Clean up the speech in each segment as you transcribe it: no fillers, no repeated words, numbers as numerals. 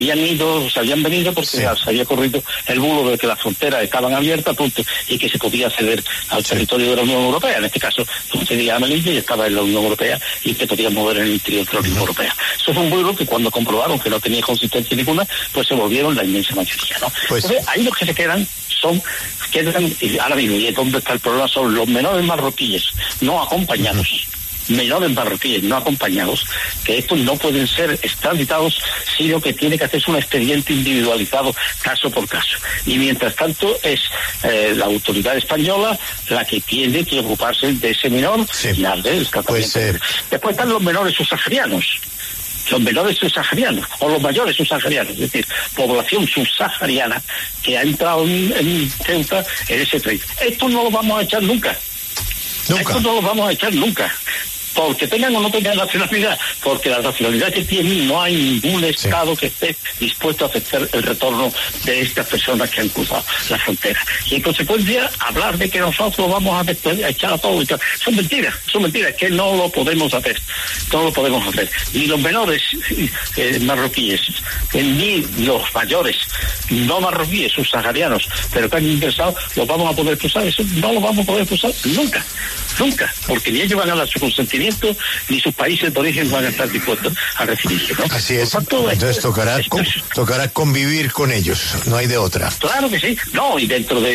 se habían venido porque se había corrido el bulo de que las fronteras estaban abiertas, punto, y que se podía acceder al territorio de la Unión Europea. En este caso, tú accedías a Melilla y estaba en la Unión Europea y te podías mover en el interior de la Unión Europea. Eso fue un bulo que cuando comprobaron que no tenía consistencia ninguna, pues se volvieron la inmensa mayoría, ¿no? Pues... Entonces, ahí los que se quedan, y ahora mismo, y es donde está el problema, son los menores marroquíes no acompañados. Menores marroquíes no acompañados, que estos no pueden ser extraditados, sino que tiene que hacerse un expediente individualizado caso por caso. Y mientras tanto es la autoridad española la que tiene que ocuparse de ese menor y darle el tratamiento. Después están los menores subsaharianos. Los menores subsaharianos, o los mayores subsaharianos, es decir, población subsahariana que ha entrado en Ceuta en ese país. Esto no lo vamos a echar nunca. Esto no lo vamos a echar nunca. Porque tengan o no tengan nacionalidad, porque la nacionalidad que tienen no hay ningún Estado que esté dispuesto a aceptar el retorno de estas personas que han cruzado la frontera. Y en consecuencia, hablar de que nosotros vamos a echar a todos, son mentiras, que no lo podemos hacer, Ni los menores marroquíes, ni los mayores no marroquíes, subsaharianos, pero que han ingresado, los vamos a poder cruzar. Eso no lo vamos a poder cruzar nunca, porque ni ellos van a dar su consentimiento, ni sus países de origen van a estar dispuestos a recibirlo, ¿no? Así es. Entonces tocará convivir con ellos, no hay de otra. Claro que sí. No, y dentro de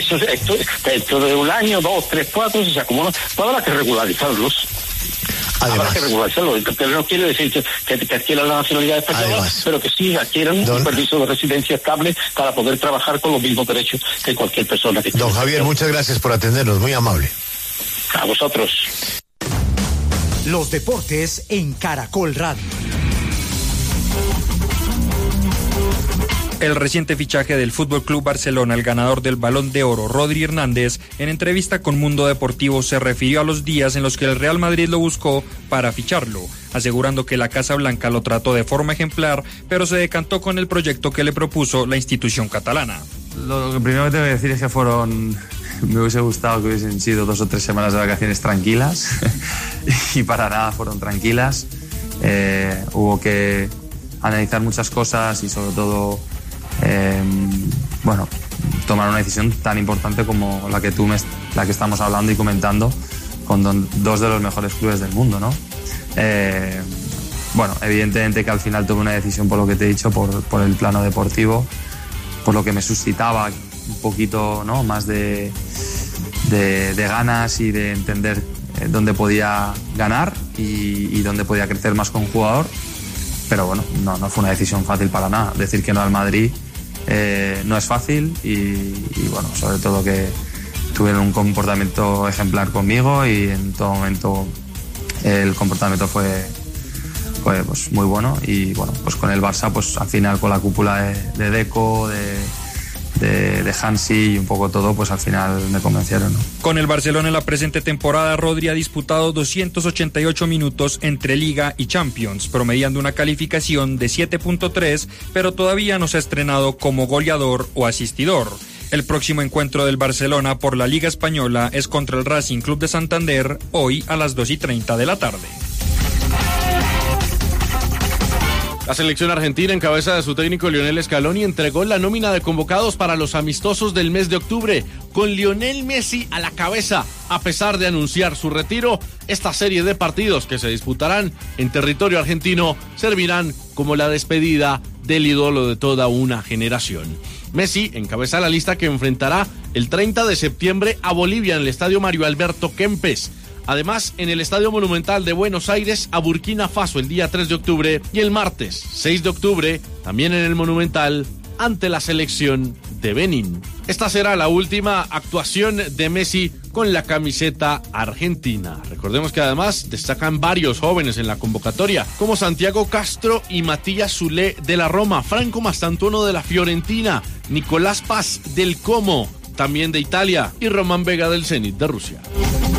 un año, 2, 3, 4, se acomodan, pues habrá que regularizarlos. Habrá que regularizarlos, pero no quiere decir que adquieran la nacionalidad española, pero que sí adquieran un permiso de residencia estable para poder trabajar con los mismos derechos que cualquier persona que Don Javier, muchas gracias por atendernos, muy amable. A vosotros. Los deportes en Caracol Radio. El reciente fichaje del Fútbol Club Barcelona, el ganador del Balón de Oro, Rodri Hernández, en entrevista con Mundo Deportivo se refirió a los días en los que el Real Madrid lo buscó para ficharlo, asegurando que la Casa Blanca lo trató de forma ejemplar, pero se decantó con el proyecto que le propuso la institución catalana. Lo primero que tengo que decir es que me hubiese gustado que hubiesen sido 2 o 3 semanas de vacaciones tranquilas y para nada fueron tranquilas. Hubo que analizar muchas cosas y sobre todo tomar una decisión tan importante como la que estamos hablando y comentando con 2 de los mejores clubes del mundo, ¿no? Evidentemente que al final tomé una decisión por lo que te he dicho, por el plano deportivo, por lo que me suscitaba un poquito, ¿no?, más de ganas y de entender dónde podía ganar y dónde podía crecer más como jugador. Pero bueno, no fue una decisión fácil para nada. Decir que no al Madrid no es fácil y bueno, sobre todo que tuvieron un comportamiento ejemplar conmigo y en todo momento el comportamiento fue pues muy bueno. Y bueno, pues con el Barça, pues al final con la cúpula de Deco, de Hansi y un poco todo, pues al final me convencieron, ¿no? Con el Barcelona en la presente temporada, Rodri ha disputado 288 minutos entre Liga y Champions, promediando una calificación de 7.3, pero todavía no se ha estrenado como goleador o asistidor. El próximo encuentro del Barcelona por la Liga Española es contra el Racing Club de Santander, hoy a las 2:30 de la tarde. La selección argentina, en cabeza de su técnico Lionel Scaloni, entregó la nómina de convocados para los amistosos del mes de octubre, con Lionel Messi a la cabeza. A pesar de anunciar su retiro, esta serie de partidos que se disputarán en territorio argentino servirán como la despedida del ídolo de toda una generación. Messi encabeza la lista que enfrentará el 30 de septiembre a Bolivia en el Estadio Mario Alberto Kempes. Además, en el Estadio Monumental de Buenos Aires a Burkina Faso el día 3 de octubre y el martes 6 de octubre, también en el Monumental, ante la selección de Benín. Esta será la última actuación de Messi con la camiseta argentina. Recordemos que además destacan varios jóvenes en la convocatoria, como Santiago Castro y Matías Zulé de la Roma, Franco Mastantuono de la Fiorentina, Nicolás Paz del Como, también de Italia, y Román Vega del Zenit de Rusia.